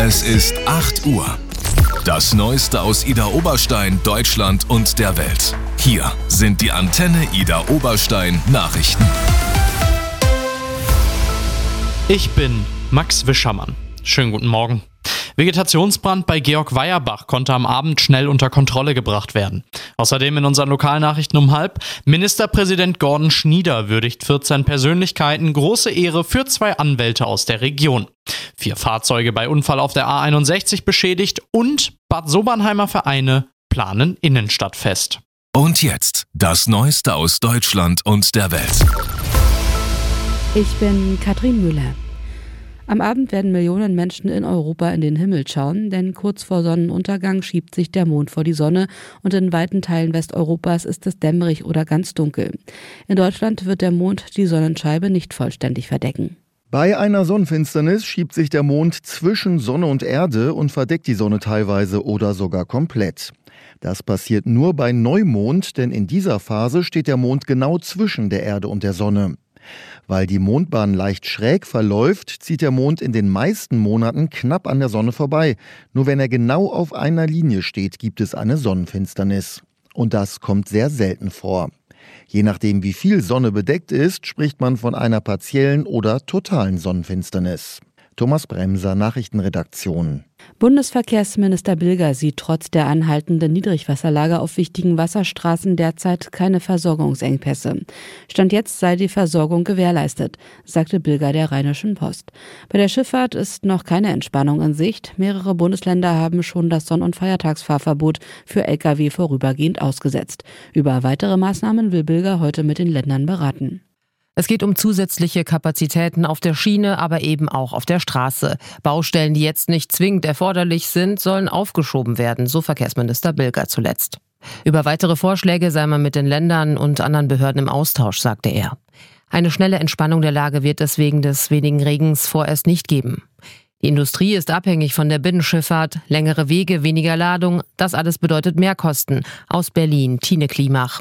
Es ist 8 Uhr. Das Neueste aus Idar Oberstein, Deutschland und der Welt. Hier sind die Antenne Idar Oberstein Nachrichten. Ich bin Max Wischermann. Schönen guten Morgen. Vegetationsbrand bei Georg Weierbach konnte am Abend schnell unter Kontrolle gebracht werden. Außerdem in unseren Lokalnachrichten um 12:30: Ministerpräsident Gordon Schnieder würdigt 14 Persönlichkeiten, große Ehre für 2 Anwälte aus der Region. 4 Fahrzeuge bei Unfall auf der A61 beschädigt und Bad Sobernheimer Vereine planen Innenstadtfest. Und jetzt das Neueste aus Deutschland und der Welt. Ich bin Katrin Müller. Am Abend werden Millionen Menschen in Europa in den Himmel schauen, denn kurz vor Sonnenuntergang schiebt sich der Mond vor die Sonne und in weiten Teilen Westeuropas ist es dämmerig oder ganz dunkel. In Deutschland wird der Mond die Sonnenscheibe nicht vollständig verdecken. Bei einer Sonnenfinsternis schiebt sich der Mond zwischen Sonne und Erde und verdeckt die Sonne teilweise oder sogar komplett. Das passiert nur bei Neumond, denn in dieser Phase steht der Mond genau zwischen der Erde und der Sonne. Weil die Mondbahn leicht schräg verläuft, zieht der Mond in den meisten Monaten knapp an der Sonne vorbei. Nur wenn er genau auf einer Linie steht, gibt es eine Sonnenfinsternis. Und das kommt sehr selten vor. Je nachdem, wie viel Sonne bedeckt ist, spricht man von einer partiellen oder totalen Sonnenfinsternis. Thomas Bremser, Nachrichtenredaktion. Bundesverkehrsminister Bilger sieht trotz der anhaltenden Niedrigwasserlage auf wichtigen Wasserstraßen derzeit keine Versorgungsengpässe. Stand jetzt sei die Versorgung gewährleistet, sagte Bilger der Rheinischen Post. Bei der Schifffahrt ist noch keine Entspannung in Sicht. Mehrere Bundesländer haben schon das Sonn- und Feiertagsfahrverbot für Lkw vorübergehend ausgesetzt. Über weitere Maßnahmen will Bilger heute mit den Ländern beraten. Es geht um zusätzliche Kapazitäten auf der Schiene, aber eben auch auf der Straße. Baustellen, die jetzt nicht zwingend erforderlich sind, sollen aufgeschoben werden, so Verkehrsminister Bilger zuletzt. Über weitere Vorschläge sei man mit den Ländern und anderen Behörden im Austausch, sagte er. Eine schnelle Entspannung der Lage wird es wegen des wenigen Regens vorerst nicht geben. Die Industrie ist abhängig von der Binnenschifffahrt, längere Wege, weniger Ladung, das alles bedeutet Mehrkosten. Aus Berlin, Tine Klimach.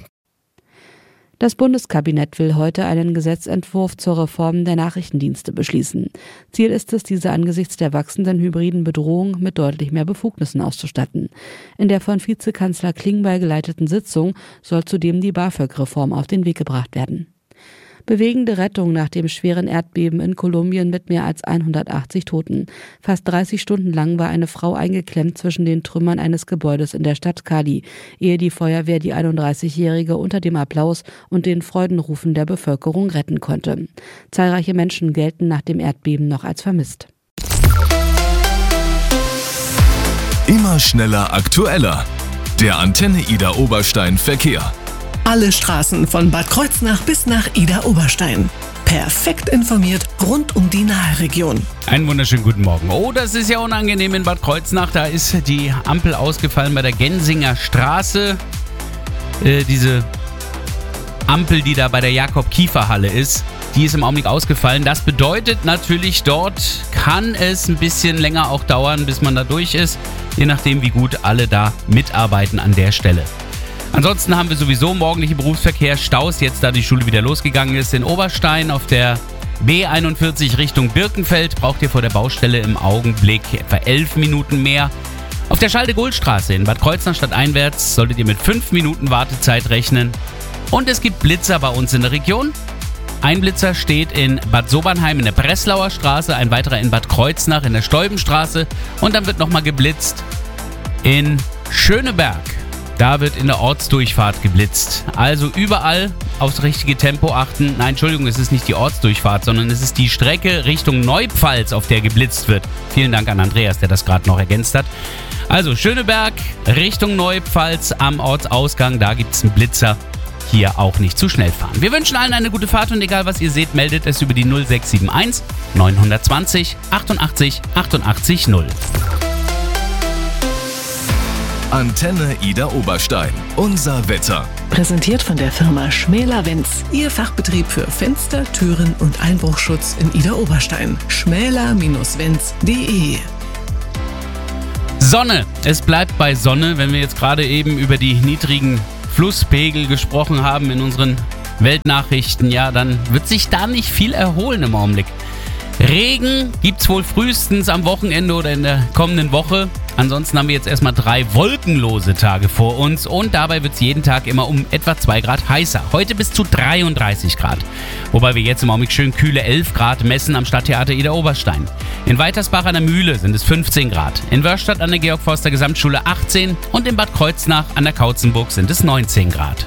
Das Bundeskabinett will heute einen Gesetzentwurf zur Reform der Nachrichtendienste beschließen. Ziel ist es, diese angesichts der wachsenden hybriden Bedrohung mit deutlich mehr Befugnissen auszustatten. In der von Vizekanzler Klingbeil geleiteten Sitzung soll zudem die BAföG-Reform auf den Weg gebracht werden. Bewegende Rettung nach dem schweren Erdbeben in Kolumbien mit mehr als 180 Toten. Fast 30 Stunden lang war eine Frau eingeklemmt zwischen den Trümmern eines Gebäudes in der Stadt Cali, ehe die Feuerwehr die 31-Jährige unter dem Applaus und den Freudenrufen der Bevölkerung retten konnte. Zahlreiche Menschen gelten nach dem Erdbeben noch als vermisst. Immer schneller, aktueller. Der Antenne Idar Oberstein Verkehr. Alle Straßen von Bad Kreuznach bis nach Idar Oberstein. Perfekt informiert rund um die Nahregion. Einen wunderschönen guten Morgen. Oh, das ist ja unangenehm in Bad Kreuznach. Da ist die Ampel ausgefallen bei der Gensinger Straße. Diese Ampel, die da bei der Jakob-Kiefer-Halle ist, die ist im Augenblick ausgefallen. Das bedeutet natürlich, dort kann es ein bisschen länger auch dauern, bis man da durch ist. Je nachdem, wie gut alle da mitarbeiten an der Stelle. Ansonsten haben wir sowieso morgendlichen Berufsverkehr, Staus, jetzt da die Schule wieder losgegangen ist. In Oberstein auf der B41 Richtung Birkenfeld braucht ihr vor der Baustelle im Augenblick etwa 11 Minuten mehr. Auf der Schalde-Gohl-Straße in Bad Kreuznach stadteinwärts solltet ihr mit 5 Minuten Wartezeit rechnen. Und es gibt Blitzer bei uns in der Region. Ein Blitzer steht in Bad Sobernheim in der Breslauer Straße, ein weiterer in Bad Kreuznach in der Stolbenstraße und dann wird nochmal geblitzt in Schöneberg. Da wird in der Ortsdurchfahrt geblitzt. Also überall aufs richtige Tempo achten. Nein, Entschuldigung, es ist nicht die Ortsdurchfahrt, sondern es ist die Strecke Richtung Neupfalz, auf der geblitzt wird. Vielen Dank an Andreas, der das gerade noch ergänzt hat. Also Schöneberg Richtung Neupfalz am Ortsausgang, da gibt es einen Blitzer. Hier auch nicht zu schnell fahren. Wir wünschen allen eine gute Fahrt und egal was ihr seht, meldet es über die 0671 920 88 88 0. Antenne Idar Oberstein. Unser Wetter. Präsentiert von der Firma Schmäler-Wenz. Ihr Fachbetrieb für Fenster, Türen und Einbruchschutz in Idar Oberstein. schmäler-wenz.de. Sonne. Es bleibt bei Sonne, wenn wir jetzt gerade eben über die niedrigen Flusspegel gesprochen haben in unseren Weltnachrichten. Ja, dann wird sich da nicht viel erholen im Augenblick. Regen gibt's wohl frühestens am Wochenende oder in der kommenden Woche. Ansonsten haben wir jetzt erstmal 3 wolkenlose Tage vor uns und dabei wird es jeden Tag immer um etwa 2 Grad heißer. Heute bis zu 33 Grad. Wobei wir jetzt im Augenblick schön kühle 11 Grad messen am Stadttheater Idar-Oberstein. In Weitersbach an der Mühle sind es 15 Grad. In Wörstadt an der Georg-Forster Gesamtschule 18 und in Bad Kreuznach an der Kautzenburg sind es 19 Grad.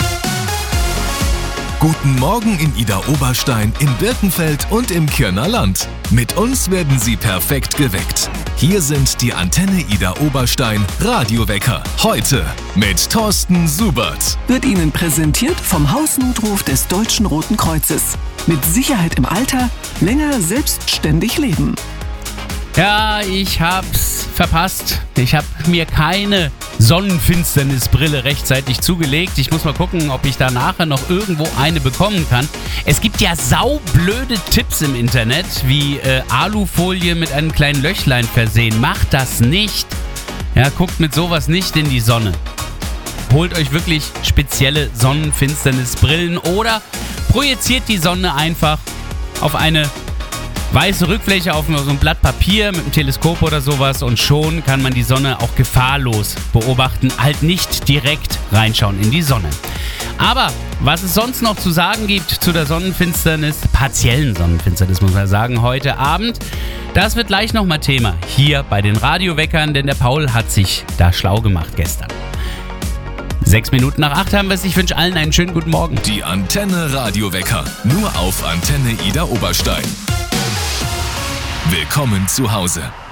Guten Morgen in Idar-Oberstein, in Birkenfeld und im Kirner Land. Mit uns werden Sie perfekt geweckt. Hier sind die Antenne Idar-Oberstein Radiowecker. Heute mit Thorsten Subert. Wird Ihnen präsentiert vom Hausnotruf des Deutschen Roten Kreuzes. Mit Sicherheit im Alter, länger selbstständig leben. Ja, ich hab's verpasst. Ich habe mir keine Sonnenfinsternisbrille rechtzeitig zugelegt. Ich muss mal gucken, ob ich da nachher noch irgendwo eine bekommen kann. Es gibt ja saublöde Tipps im Internet, wie Alufolie mit einem kleinen Löchlein versehen. Macht das nicht. Ja, guckt mit sowas nicht in die Sonne. Holt euch wirklich spezielle Sonnenfinsternisbrillen oder projiziert die Sonne einfach auf eine weiße Rückfläche, auf so ein Blatt Papier mit einem Teleskop oder sowas und schon kann man die Sonne auch gefahrlos beobachten, halt nicht direkt reinschauen in die Sonne. Aber was es sonst noch zu sagen gibt zu der Sonnenfinsternis, partiellen Sonnenfinsternis muss man sagen, heute Abend, das wird gleich nochmal Thema hier bei den Radioweckern, denn der Paul hat sich da schlau gemacht gestern. 6 Minuten nach 8 haben wir es. Ich wünsche allen einen schönen guten Morgen. Die Antenne Radiowecker, nur auf Antenne Idar-Oberstein. Willkommen zu Hause.